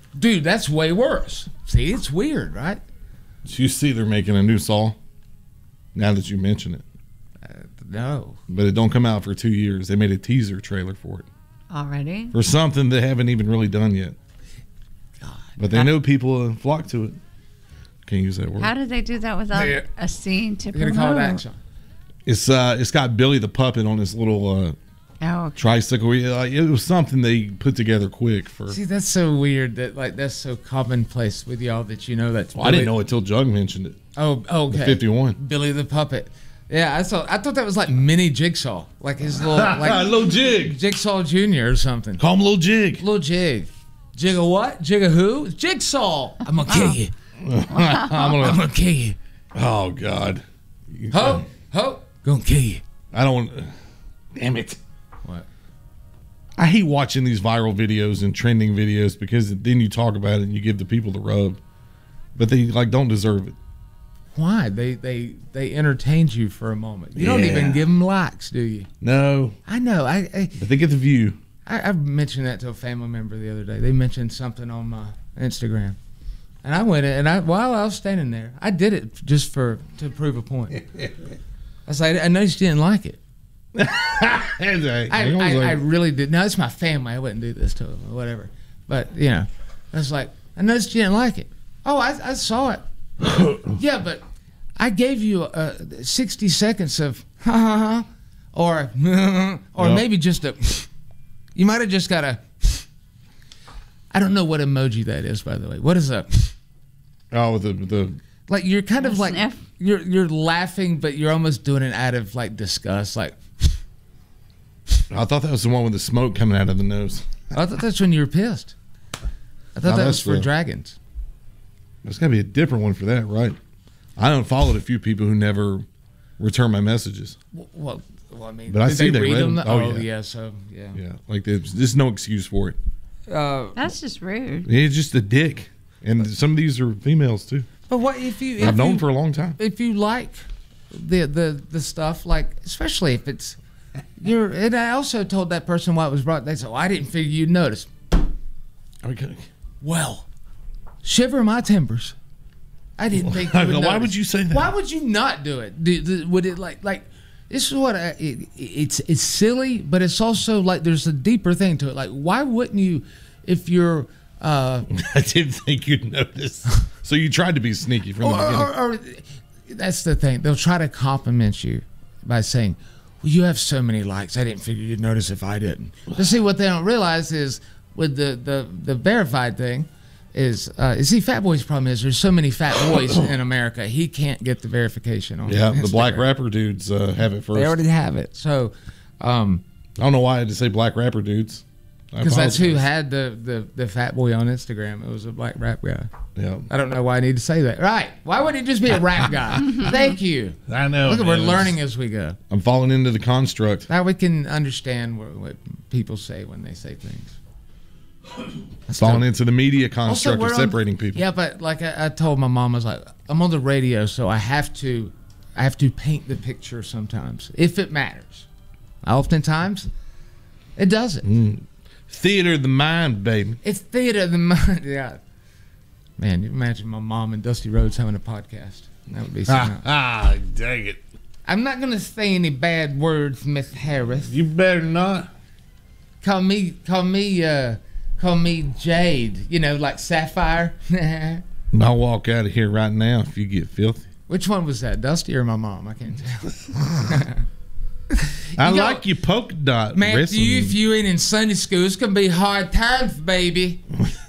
Dude, that's way worse. See, it's weird, right? Did you see they're making a new Saw? Now that you mention it. No. But it don't come out for 2 years. They made a teaser trailer for it. Already? For something they haven't even really done yet. God. But they know people flock to it. Can't use that word. How did they do that without a scene to You're promote? going to call it action. It's got Billy the Puppet on this little tricycle. It was something they put together quick. See, that's so weird that's so commonplace with y'all that you know that's. Well, I didn't know it till Jug mentioned it. Oh, okay. The 51. Billy the Puppet. Yeah, I thought that was like mini Jigsaw, like his little little Jig, Jigsaw Jr. or something. Call him Little Jig. Little Jig. Jig a what? Jig a who? Jigsaw. I'm gonna kill you. I'm gonna kill you. Oh God. Ho, gonna kill you. I don't. Damn it. What? I hate watching these viral videos and trending videos because then you talk about it and you give the people the rub, but they don't deserve it. Why? They entertained you for a moment. You don't even give them likes, do you? No. I know. But they get the view. I mentioned that to a family member the other day. They mentioned something on my Instagram, and I went in, and while I was standing there, I did it just to prove a point. I was like, I noticed you didn't like it. I really did. No, it's my family. I wouldn't do this to them or whatever. But I was like, I noticed you didn't like it. Oh, I saw it. Yeah, but I gave you 60 seconds of ha ha ha, or maybe just a. You might have just got a. I don't know what emoji that is, by the way. What is a? Oh, the. Like you're kind of like you're laughing, but you're almost doing it out of like disgust, like. I thought that was the one with the smoke coming out of the nose. I thought that's when you were pissed. I thought that was for dragons. There's got to be a different one for that, right? I unfollowed a few people who never return my messages. Well, I mean, but I see they read them. Oh, yeah. So, yeah. Yeah, like there's no excuse for it. That's just rude. He's just a dick. And some of these are females, too. But what if you... I've known for a long time. If you like the stuff, like, especially if it's... And I also told that person why it was brought. They said, I didn't figure you'd notice. Okay. Well... Shiver my timbers. I didn't think you would notice. Why would you say that? Why would you not do it? Would it like this is what it's silly, but it's also like there's a deeper thing to it. Like why wouldn't you if you're I didn't think you'd notice. So you tried to be sneaky from the beginning. Or that's the thing. They'll try to compliment you by saying, well, you have so many likes. I didn't figure you'd notice if I didn't. But see, what they don't realize is with the verified thing, see, Fat Boy's problem is there's so many fat boys in America, he can't get the verification on Instagram. The black rapper dudes have it first. They already have it. So, I don't know why I had to say black rapper dudes. Because that's who had the Fat Boy on Instagram. It was a black rap guy. Yeah. I don't know why I need to say that. Right. Why would it just be a rap guy? Thank you. I know. Look, we're learning as we go. I'm falling into the construct. Now we can understand what people say when they say things. Falling into the media construct of separating people. Yeah, but like I told my mom, I was like, I'm on the radio, so I have to paint the picture sometimes if it matters. Oftentimes, it doesn't. Theater of the mind, baby. It's theater of the mind. Yeah, man, you imagine my mom and Dusty Rhodes having a podcast. That would be something. Dang it! I'm not gonna say any bad words, Miss Harris. You better not. Call me Jade, like Sapphire. I'll walk out of here right now if you get filthy. Which one was that, Dusty or my mom? I can't tell. I like your polka dot. Matthew, if you ain't in Sunday school, it's going to be hard times, baby.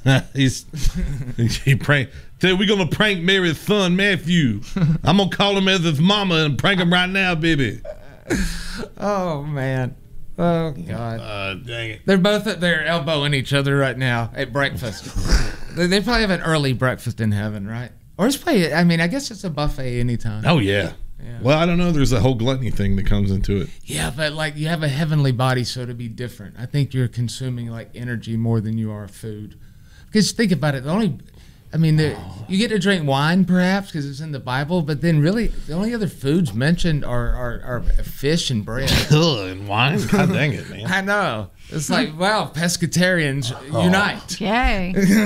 He prank. We're going to prank Mary's son, Matthew. I'm going to call him as his mama and prank him right now, baby. Oh, man. Oh, God. Dang it. They're both at their elbowing each other right now at breakfast. They probably have an early breakfast in heaven, right? Or it's probably, I guess it's a buffet anytime. Oh, yeah. Well, I don't know. There's a whole gluttony thing that comes into it. Yeah, but like you have a heavenly body, so to be different. I think you're consuming like energy more than you are food. Because think about it. You get to drink wine perhaps because it's in the Bible, but then really the only other foods mentioned are fish and bread. And wine? God dang it, man. I know. It's like, wow, pescatarians unite. Yay.